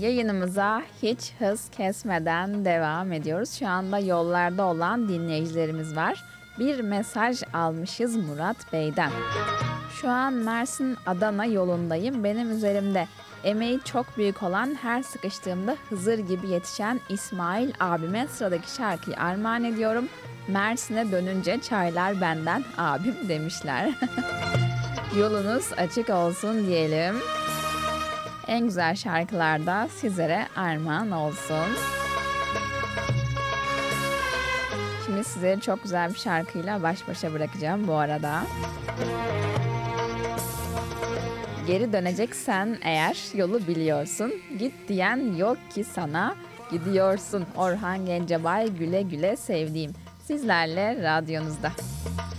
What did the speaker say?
Yayınımıza hiç hız kesmeden devam ediyoruz. Şu anda yollarda olan dinleyicilerimiz var. Bir mesaj almışız Murat Bey'den. Şu an Mersin-Adana yolundayım. Benim üzerimde emeği çok büyük olan, her sıkıştığımda Hızır gibi yetişen İsmail abime sıradaki şarkıyı armağan ediyorum. Mersin'e dönünce çaylar benden abim demişler. Yolunuz açık olsun diyelim. En güzel şarkılar da sizlere armağan olsun. Şimdi sizleri çok güzel bir şarkıyla baş başa bırakacağım bu arada. Geri döneceksen eğer yolu biliyorsun. Git diyen yok ki sana. Gidiyorsun Orhan Gencebay, güle güle sevdiğim. Sizlerle radyonuzda.